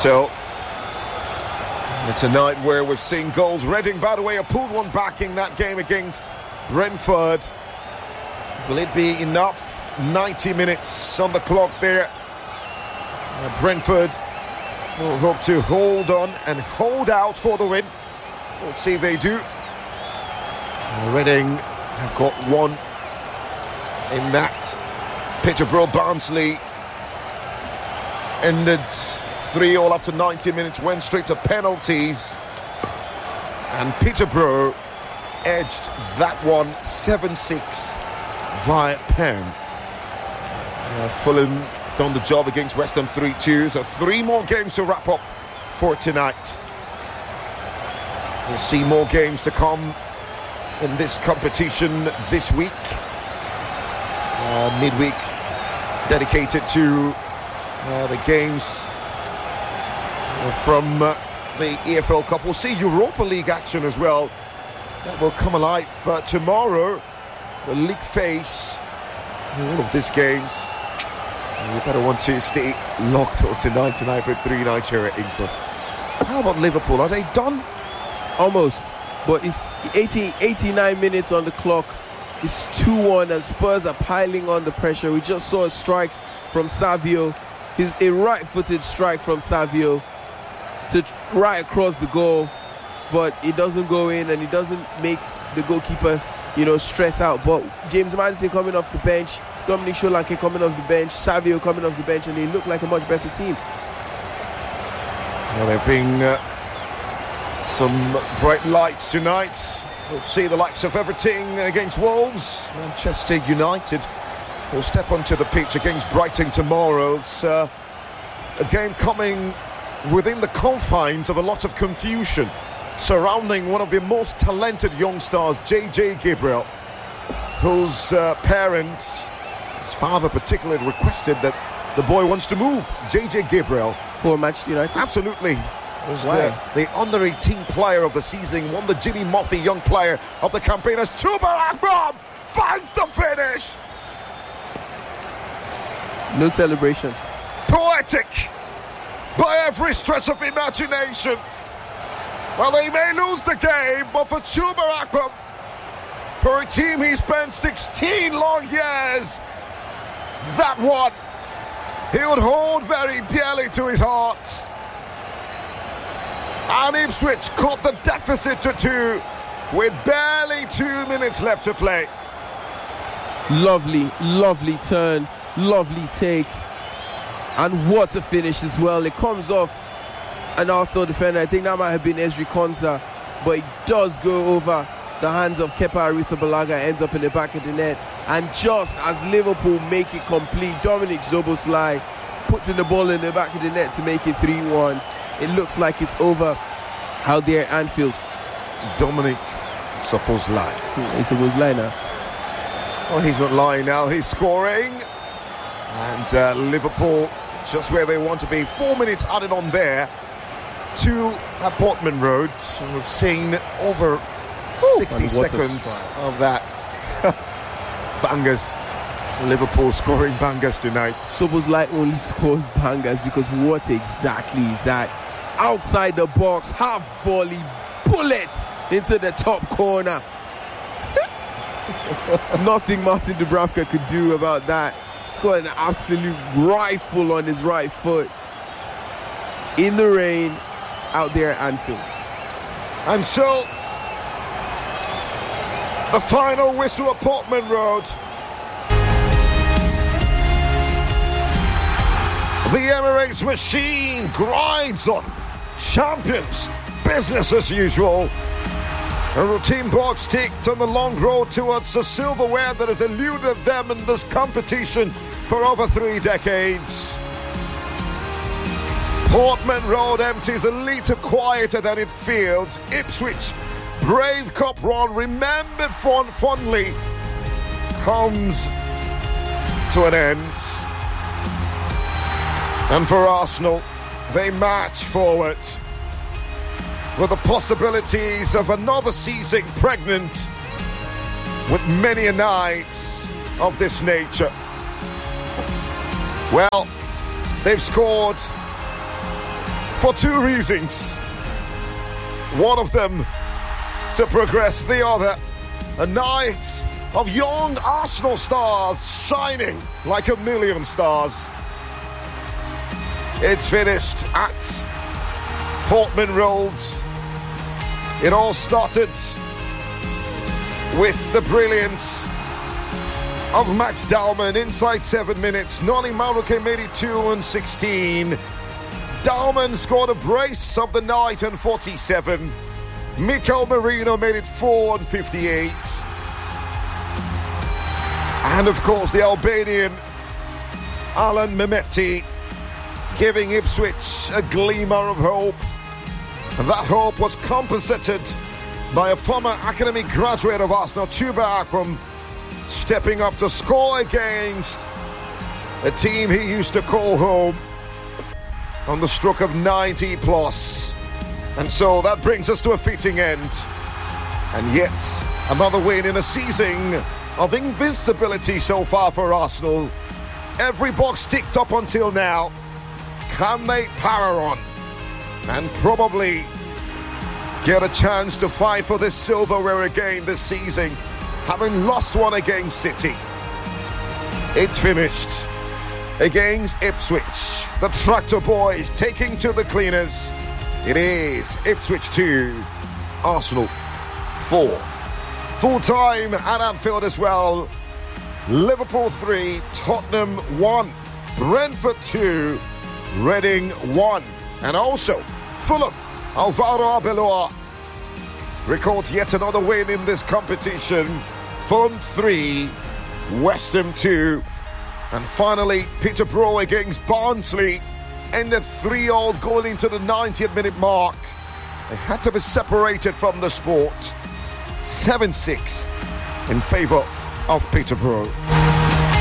So it's a night where we've seen goals. Reading, by the way, are pulled one backing that game against Brentford. Will it be enough? 90 minutes on the clock there. Brentford will hope to hold on and hold out for the win. We'll see if they do. Reading have got one in that. Peterborough Barnsley ended 3-3 after 90 minutes, went straight to penalties, and Peterborough edged that one 7-6 via pen. Fulham done the job against West Ham 3-2, so 3 more games to wrap up for tonight. We'll see more games to come in this competition this week. Midweek dedicated to the games from the EFL Cup. We'll see Europa League action as well. That will come alive tomorrow. The league phase, all of these games. You better want to stay locked to 99.3 Nigeria Info. How about Liverpool? Are they done? Almost. But it's 89 minutes on the clock. It's 2-1 and Spurs are piling on the pressure. We just saw a strike from Savio. A right-footed strike from Savio to right across the goal. But it doesn't go in and it doesn't make the goalkeeper, stress out. But James Maddison coming off the bench, Dominic Solanke coming off the bench, Savio coming off the bench, and they look like a much better team. Well, there being some bright lights tonight. We'll see the likes of Everton against Wolves. Manchester United will step onto the pitch against Brighton tomorrow. It's a game coming within the confines of a lot of confusion surrounding one of the most talented young stars, JJ Gabriel, whose parents, his father particularly, requested that the boy wants to move. JJ Gabriel. For Manchester United? Absolutely. Was the under-18 player of the season, won the Jimmy Murphy Young Player of the campaign as Chuba Akram finds the finish. No celebration. Poetic by every stretch of imagination. Well, they may lose the game, but for Chuba Akram, for a team he spent 16 long years, that one he would hold very dearly to his heart. And Ipswich cut the deficit to 2 with barely 2 minutes left to play. Lovely turn, lovely take, and what a finish as well. It comes off an Arsenal defender. I think that might have been Ezri Konsa, but it does go over the hands of Kepa Arrizabalaga, ends up in the back of the net. And just as Liverpool make it complete, Dominic Szoboszlai puts in the ball in the back of the net to make it 3-1. It looks like it's over out there at Anfield. Dominic Szoboszlai. He's Szoboszlai now. Well, he's not lying now. He's scoring. And Liverpool just where they want to be. 4 minutes added on there to Portman Road. So we've seen over 60 seconds of that. Bangers. Liverpool scoring bangers tonight. Szoboszlai only scores bangers because what exactly is that? Outside the box, half volley, bullet into the top corner. Nothing Martin Dubravka could do about that. He's got an absolute rifle on his right foot. In the rain, out there at Anfield. And so, the final whistle at Portman Road. The Emirates machine grinds on. Champions, business as usual. A routine box ticked on the long road towards the silverware that has eluded them in this competition for over 3 decades. Portman Road empties a little quieter than it feels. Ipswich, brave cup run, remembered fondly, comes to an end. And for Arsenal, they march forward with the possibilities of another season pregnant with many a nights of this nature. Well, they've scored for two reasons. One of them to progress, the other a night of young Arsenal stars shining like a million stars. It's finished at Portman Road. It all started with the brilliance of Max Daumann inside 7 minutes. Noni Maruke made it 2 and 16. Daumann scored a brace of the night and 47. Mikel Merino made it 4 and 58. And of course the Albanian Alan Mehmeti giving Ipswich a glimmer of hope. And that hope was compensated by a former academy graduate of Arsenal, Chuba Akpom, stepping up to score against a team he used to call home on the stroke of 90 plus. And so that brings us to a fitting end. And yet another win in a season of invincibility so far for Arsenal. Every box ticked up until now. Can they power on and probably get a chance to fight for this silverware again this season, having lost one against City? It's finished against Ipswich. The Tractor Boys taking to the cleaners. It is Ipswich 2, Arsenal 4. Full time at Anfield as well. Liverpool 3, Tottenham 1, Brentford 2, Reading 1. And also Fulham, Alvaro Arbeloa records yet another win in this competition. Fulham 3, West Ham 2. And finally, Peterborough against Barnsley ended 3-3 going into the 90th minute mark. They had to be separated from the sport. 7-6 in favour of Peterborough.